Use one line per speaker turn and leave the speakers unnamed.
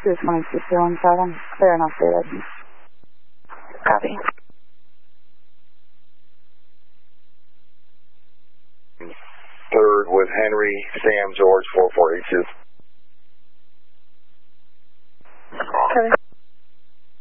22617, clear enough for you.
Copy.
Third with Henry, Sam, George, 4482.
Copy.